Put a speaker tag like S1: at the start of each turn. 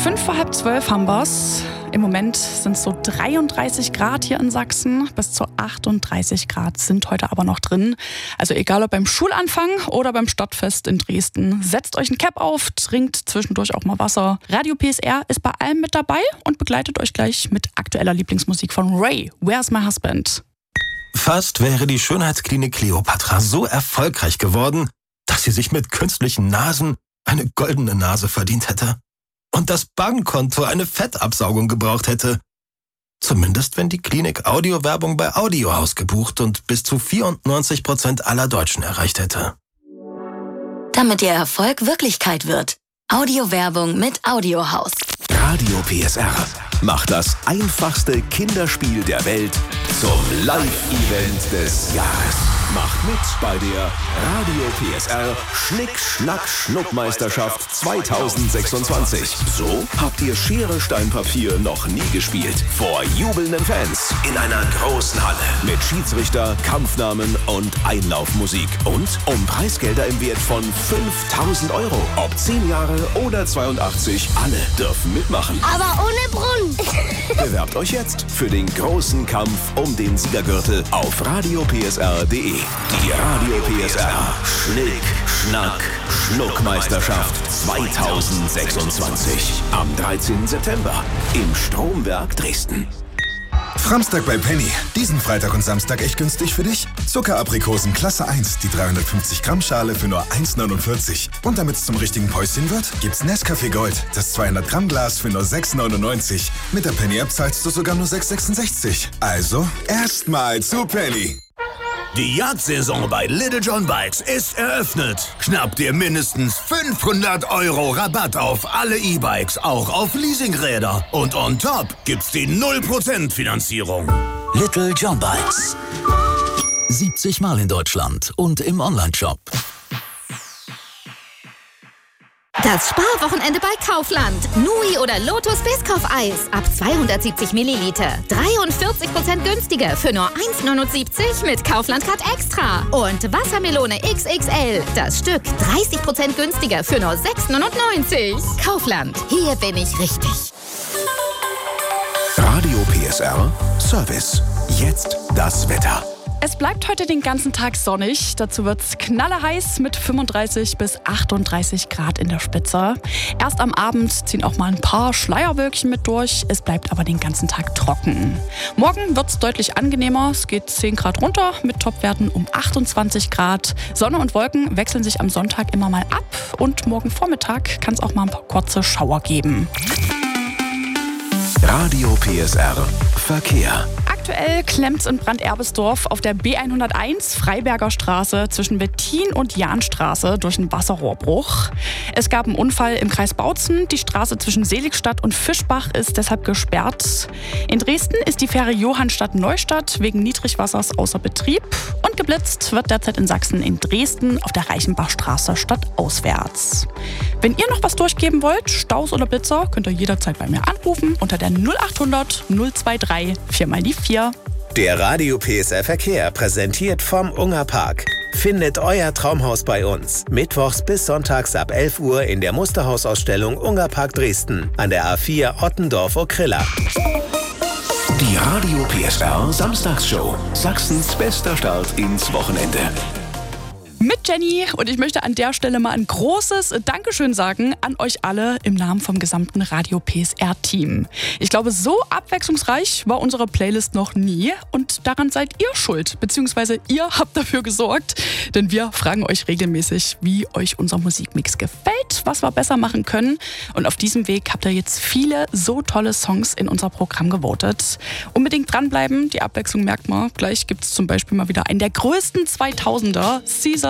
S1: 11:05 haben wir's. Im Moment sind es so 33 Grad hier in Sachsen. Bis zu 38 Grad sind heute aber noch drin. Also egal ob beim Schulanfang oder beim Stadtfest in Dresden. Setzt euch ein Cap auf, trinkt zwischendurch auch mal Wasser. Radio PSR ist bei allem mit dabei und begleitet euch gleich mit aktueller Lieblingsmusik von Ray, Where's My Husband?
S2: Fast wäre die Schönheitsklinik Kleopatra so erfolgreich geworden, dass sie sich mit künstlichen Nasen eine goldene Nase verdient hätte. Und das Bankkonto eine Fettabsaugung gebraucht hätte. Zumindest wenn die Klinik Audiowerbung bei Audiohaus gebucht und bis zu 94% aller Deutschen erreicht hätte.
S3: Damit Ihr Erfolg Wirklichkeit wird. Audiowerbung mit Audiohaus.
S4: Radio PSR macht das einfachste Kinderspiel der Welt zum Live-Event des Jahres. Macht mit bei der Radio PSR Schnick-Schnack-Schnuck-Meisterschaft 2026. So habt ihr Schere, Stein, Papier noch nie gespielt. Vor jubelnden Fans in einer großen Halle mit Schiedsrichter, Kampfnamen und Einlaufmusik. Und um Preisgelder im Wert von 5.000 €. Ob 10 Jahre oder 82, alle dürfen mitmachen.
S5: Aber ohne Brunnen.
S4: Bewerbt euch jetzt für den großen Kampf um den Siegergürtel auf radiopsr.de. Die Radio PSR Schnick-Schnack-Schnuck-Meisterschaft 2026. Am 13. September im Stromwerk Dresden.
S6: Framstag bei Penny. Diesen Freitag und Samstag echt günstig für dich. Zuckeraprikosen Klasse 1, die 350 Gramm Schale für nur 1,49. Und damit es zum richtigen Päuschen wird, gibt's Nescafé Gold, das 200 Gramm Glas für nur 6,99. Mit der Penny-App zahlst du sogar nur 6,66. Also erstmal zu Penny.
S7: Die Jagdsaison bei Little John Bikes ist eröffnet. Schnapp dir mindestens 500 € Rabatt auf alle E-Bikes, auch auf Leasingräder. Und on top gibt's die 0% Finanzierung.
S8: Little John Bikes. 70 Mal in Deutschland und im Onlineshop.
S9: Das Sparwochenende bei Kaufland. Nui oder Lotus Biscoff-Eis ab 270 Milliliter. 43% günstiger für nur 1,79 mit Kaufland Card Extra. Und Wassermelone XXL. Das Stück 30% günstiger für nur 6,99. Kaufland. Hier bin ich richtig.
S4: Radio PSR Service. Jetzt das Wetter.
S1: Es bleibt heute den ganzen Tag sonnig. Dazu wird es knallerheiß mit 35 bis 38 Grad in der Spitze. Erst am Abend ziehen auch mal ein paar Schleierwölkchen mit durch. Es bleibt aber den ganzen Tag trocken. Morgen wird es deutlich angenehmer. Es geht 10 Grad runter mit Topwerten um 28 Grad. Sonne und Wolken wechseln sich am Sonntag immer mal ab. Und morgen Vormittag kann es auch mal ein paar kurze Schauer geben.
S4: Radio PSR Verkehr.
S1: Aktuell klemmt's in Branderbesdorf auf der B101 Freiberger Straße zwischen Wettin und Jahnstraße durch einen Wasserrohrbruch. Es gab einen Unfall im Kreis Bautzen. Die Straße zwischen Seligstadt und Fischbach ist deshalb gesperrt. In Dresden ist die Fähre Johannstadt-Neustadt wegen Niedrigwassers außer Betrieb. Und geblitzt wird derzeit in Sachsen in Dresden auf der Reichenbachstraße stadtauswärts. Wenn ihr noch was durchgeben wollt, Staus oder Blitzer, könnt ihr jederzeit bei mir anrufen unter der 0800 023 4x4.
S10: Der Radio PSR Verkehr präsentiert vom Ungerpark. Findet euer Traumhaus bei uns. Mittwochs bis sonntags ab 11 Uhr in der Musterhausausstellung Ungerpark Dresden an der A4 Ottendorf-Okrilla.
S4: Die Radio PSR Samstagsshow. Sachsens bester Start ins Wochenende.
S1: Mit Jenny, und ich möchte an der Stelle mal ein großes Dankeschön sagen an euch alle im Namen vom gesamten Radio PSR-Team. Ich glaube, so abwechslungsreich war unsere Playlist noch nie und daran seid ihr schuld, beziehungsweise ihr habt dafür gesorgt, denn wir fragen euch regelmäßig, wie euch unser Musikmix gefällt, was wir besser machen können, und auf diesem Weg habt ihr jetzt viele so tolle Songs in unser Programm gewotet. Unbedingt dranbleiben, die Abwechslung merkt man. Gleich gibt es zum Beispiel mal wieder einen der größten 2000er, Caesar